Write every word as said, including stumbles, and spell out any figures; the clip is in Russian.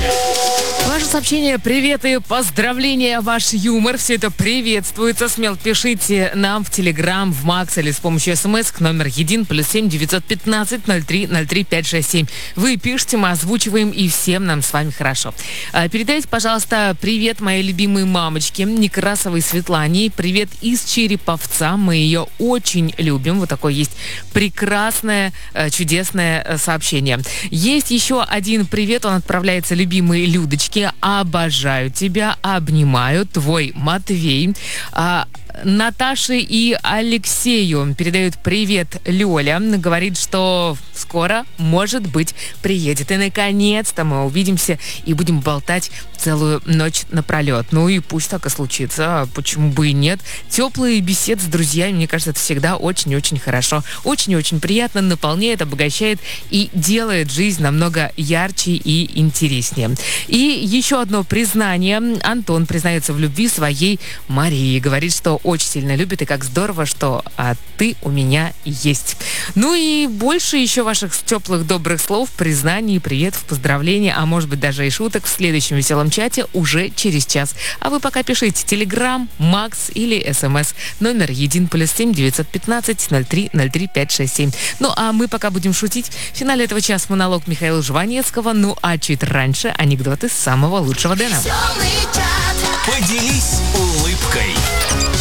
Ваше сообщение, привет и поздравления, ваш юмор, все это приветствуется. Смело пишите нам в Телеграм, в Макс или с помощью СМС к номер один плюс семь девятьсот пятнадцать ноль три ноль три пять шесть семь. Вы пишете, мы озвучиваем, и всем нам с вами хорошо. Передайте, пожалуйста, привет моей любимой мамочке Некрасовой Светлане. Привет из Череповца, мы ее очень любим. Вот такое есть прекрасное, чудесное сообщение. Есть еще один привет, он отправляется любимой Людочке. Обожаю тебя, обнимаю, твой Матвей. А, Наташе и Алексею передают привет Лёля. Говорит, что скоро, может быть, приедет. И наконец-то мы увидимся и будем болтать целую ночь напролет. Ну и пусть так и случится. Почему бы и нет? Теплые беседы с друзьями, мне кажется, это всегда очень-очень хорошо. Очень-очень приятно, наполняет, обогащает и делает жизнь намного ярче и интереснее. И еще одно признание. Антон признается в любви своей Марии. Говорит, что очень сильно любит, и как здорово, что а, ты у меня есть. Ну и больше еще ваших теплых добрых слов, признаний, приветов, поздравлений, а может быть даже и шуток в следующем веселом чате уже через час. А вы пока пишите Телеграм, Макс или СМС номер один плюс семь девятьсот пятнадцать ноль три ноль три пять шесть семь. Ну а мы пока будем шутить. В финале этого часа монолог Михаила Жванецкого, ну а чуть раньше анекдоты самого лучшего Дэна. Поделись, улыбнись.